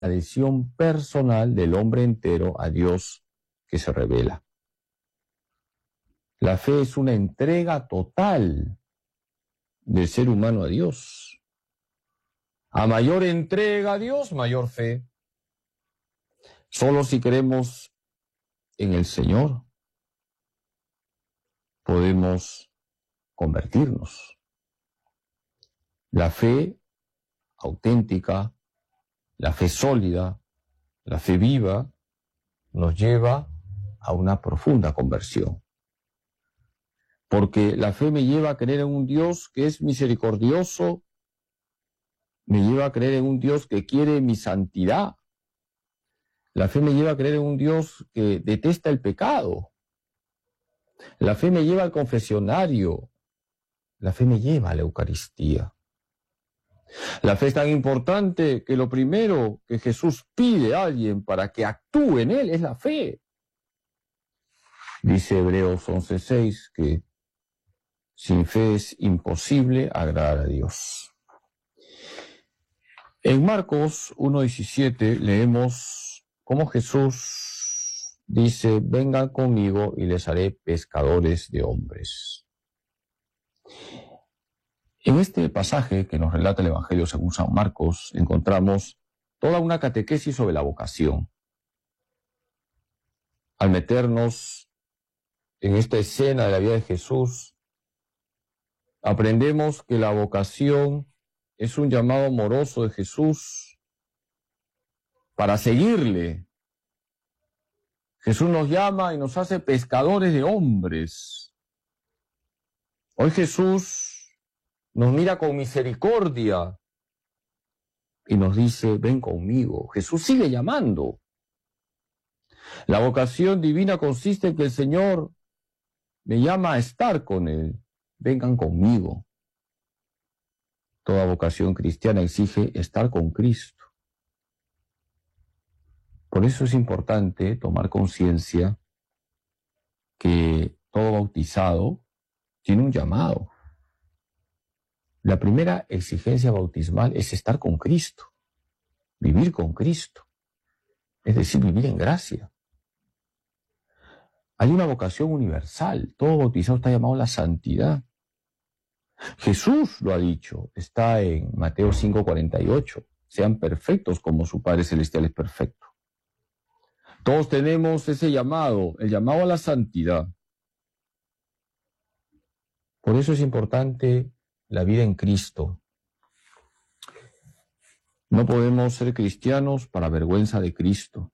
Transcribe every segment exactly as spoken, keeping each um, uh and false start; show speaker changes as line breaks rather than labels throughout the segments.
adhesión personal del hombre entero a Dios que se revela. La fe es una entrega total del ser humano a Dios. A mayor entrega a Dios, mayor fe. Solo si creemos en el Señor podemos convertirnos. La fe auténtica, la fe sólida, la fe viva, nos lleva a una profunda conversión. Porque la fe me lleva a creer en un Dios que es misericordioso, me lleva a creer en un Dios que quiere mi santidad. La fe me lleva a creer en un Dios que detesta el pecado. La fe me lleva al confesionario. La fe me lleva a la Eucaristía. La fe es tan importante que lo primero que Jesús pide a alguien para que actúe en él es la fe. Dice Hebreos once seis que sin fe es imposible agradar a Dios. En Marcos uno diecisiete leemos cómo Jesús dice: vengan conmigo y les haré pescadores de hombres. En este pasaje que nos relata el Evangelio según San Marcos encontramos toda una catequesis sobre la vocación. Al meternos en esta escena de la vida de Jesús, aprendemos que la vocación es un llamado amoroso de Jesús para seguirle. Jesús nos llama y nos hace pescadores de hombres. Hoy Jesús nos mira con misericordia y nos dice: ven conmigo. Jesús sigue llamando. La vocación divina consiste en que el Señor me llama a estar con Él. Vengan conmigo. Toda vocación cristiana exige estar con Cristo. Por eso es importante tomar conciencia que todo bautizado tiene un llamado. La primera exigencia bautismal es estar con Cristo, vivir con Cristo, es decir, vivir en gracia. Hay una vocación universal, todo bautizado está llamado a la santidad. Jesús lo ha dicho, está en Mateo cinco cuarenta y ocho, sean perfectos como su Padre Celestial es perfecto. Todos tenemos ese llamado, el llamado a la santidad. Por eso es importante la vida en Cristo. No podemos ser cristianos para vergüenza de Cristo.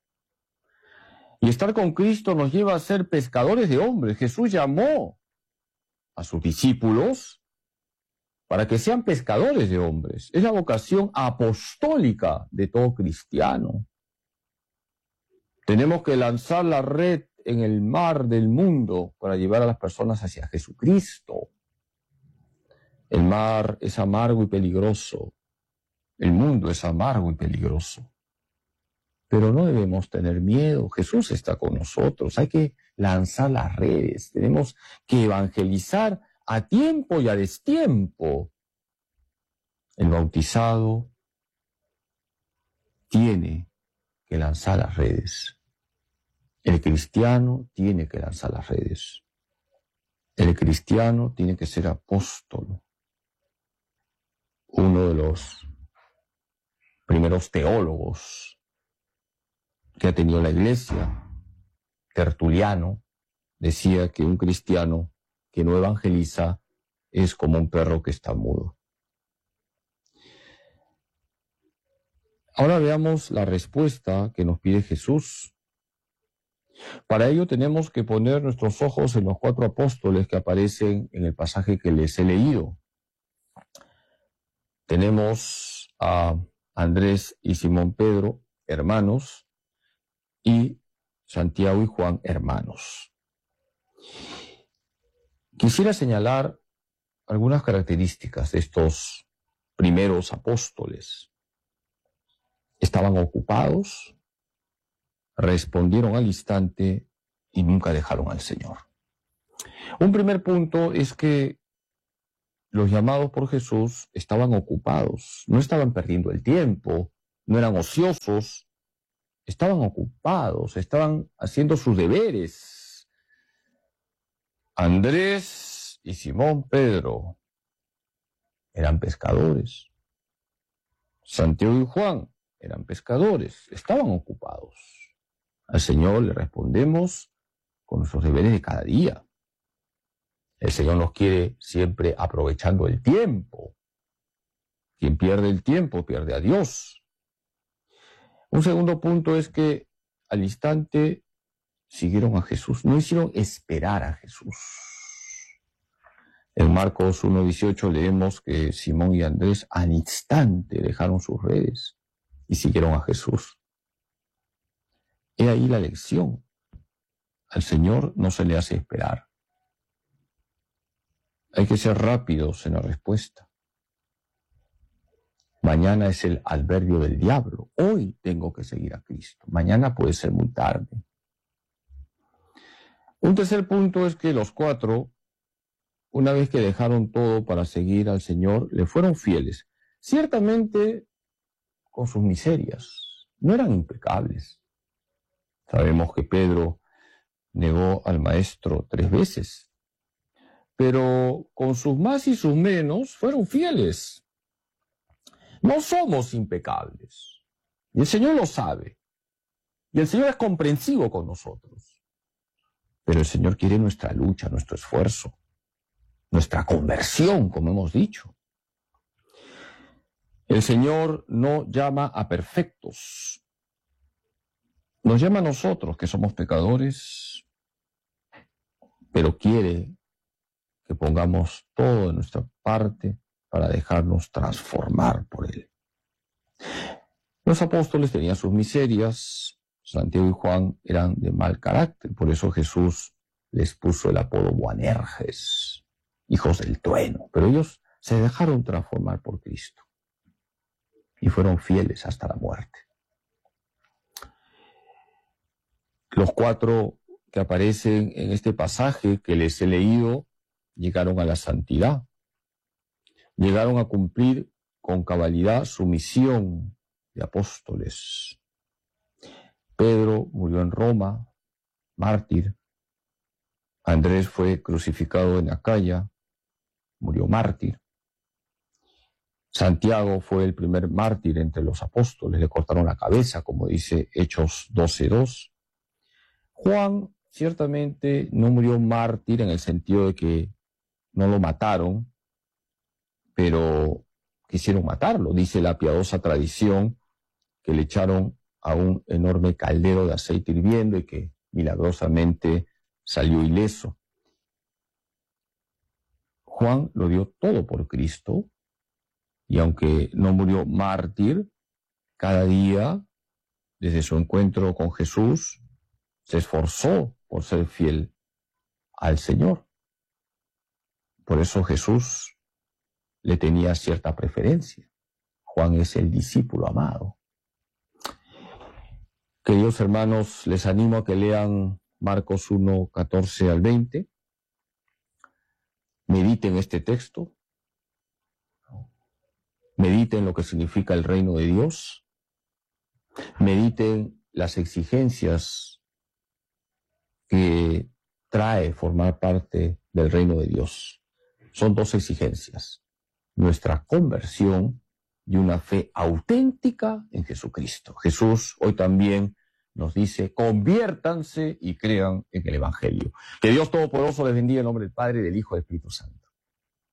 Y estar con Cristo nos lleva a ser pescadores de hombres. Jesús llamó a sus discípulos para que sean pescadores de hombres. Es la vocación apostólica de todo cristiano. Tenemos que lanzar la red en el mar del mundo para llevar a las personas hacia Jesucristo. El mar es amargo y peligroso. El mundo es amargo y peligroso. Pero no debemos tener miedo. Jesús está con nosotros. Hay que lanzar las redes. Tenemos que evangelizar a tiempo y a destiempo. El bautizado tiene que lanzar las redes. El cristiano tiene que lanzar las redes. El cristiano tiene que ser apóstol. Uno de los primeros teólogos que ha tenido la Iglesia, Tertuliano, decía que un cristiano que no evangeliza es como un perro que está mudo. Ahora veamos la respuesta que nos pide Jesús. Para ello tenemos que poner nuestros ojos en los cuatro apóstoles que aparecen en el pasaje que les he leído. Tenemos a Andrés y Simón Pedro, hermanos, y Santiago y Juan, hermanos. Quisiera señalar algunas características de estos primeros apóstoles. Estaban ocupados, respondieron al instante y nunca dejaron al Señor. Un primer punto es que los llamados por Jesús estaban ocupados, no estaban perdiendo el tiempo, no eran ociosos, estaban ocupados, estaban haciendo sus deberes. Andrés y Simón Pedro eran pescadores. Santiago y Juan eran pescadores, estaban ocupados. Al Señor le respondemos con nuestros deberes de cada día. El Señor nos quiere siempre aprovechando el tiempo. Quien pierde el tiempo pierde a Dios. Un segundo punto es que al instante siguieron a Jesús, no hicieron esperar a Jesús. En Marcos uno dieciocho leemos que Simón y Andrés al instante dejaron sus redes y siguieron a Jesús. He ahí la lección. Al Señor no se le hace esperar. Hay que ser rápidos en la respuesta. Mañana es el adverbio del diablo. Hoy tengo que seguir a Cristo. Mañana puede ser muy tarde. Un tercer punto es que los cuatro, una vez que dejaron todo para seguir al Señor, le fueron fieles. Ciertamente con sus miserias. No eran impecables. Sabemos que Pedro negó al Maestro tres veces. Pero con sus más y sus menos fueron fieles. No somos impecables. Y el Señor lo sabe. Y el Señor es comprensivo con nosotros. Pero el Señor quiere nuestra lucha, nuestro esfuerzo, nuestra conversión, como hemos dicho. El Señor no llama a perfectos. Nos llama a nosotros, que somos pecadores, pero quiere que pongamos todo de nuestra parte para dejarnos transformar por Él. Los apóstoles tenían sus miserias, Santiago y Juan eran de mal carácter, por eso Jesús les puso el apodo Boanerges, hijos del trueno, pero ellos se dejaron transformar por Cristo y fueron fieles hasta la muerte. Los cuatro que aparecen en este pasaje que les he leído llegaron a la santidad, llegaron a cumplir con cabalidad su misión de apóstoles. Pedro murió en Roma, mártir. Andrés fue crucificado en Acaya, murió mártir. Santiago fue el primer mártir entre los apóstoles, le cortaron la cabeza, como dice Hechos doce dos. Juan ciertamente no murió mártir en el sentido de que no lo mataron, pero quisieron matarlo. Dice la piadosa tradición que le echaron a un enorme caldero de aceite hirviendo y que milagrosamente salió ileso. Juan lo dio todo por Cristo y aunque no murió mártir, cada día, desde su encuentro con Jesús, se esforzó por ser fiel al Señor. Por eso Jesús le tenía cierta preferencia. Juan es el discípulo amado. Queridos hermanos, les animo a que lean Marcos uno, catorce al veinte. Mediten este texto. Mediten lo que significa el reino de Dios. Mediten las exigencias que trae formar parte del reino de Dios. Son dos exigencias: nuestra conversión y una fe auténtica en Jesucristo. Jesús hoy también nos dice: conviértanse y crean en el Evangelio. Que Dios Todopoderoso les bendiga en nombre del Padre, del Hijo y del Espíritu Santo.